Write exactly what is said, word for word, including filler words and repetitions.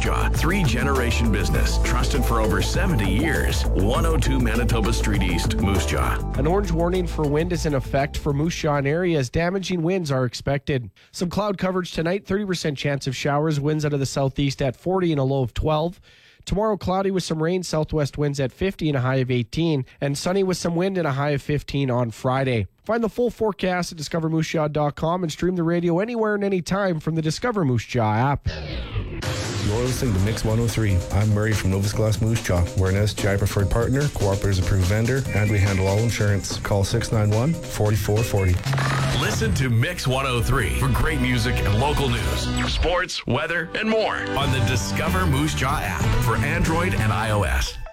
Jaw. Three-generation business, trusted for over seventy years. one oh two Manitoba Street East, Moose Jaw. An orange warning for wind is in effect for Moose Jaw and area as damaging winds are expected. Some cloud coverage tonight, thirty percent chance of showers, winds out of the southeast at forty and a low of twelve. Tomorrow, cloudy with some rain, southwest winds at fifty and a high of eighteen, and sunny with some wind and a high of fifteen on Friday. Find the full forecast at discover moose jaw dot com and stream the radio anywhere and anytime from the Discover Moose Jaw app. You're listening to Mix one oh three. I'm Murray from Novus Glass Moose Jaw. We're an S G I preferred partner, Cooperatives approved vendor, and we handle all insurance. Call six nine one, four four four zero. Listen to Mix one oh three for great music and local news, sports, weather, and more on the Discover Moose Jaw app for Android and iOS.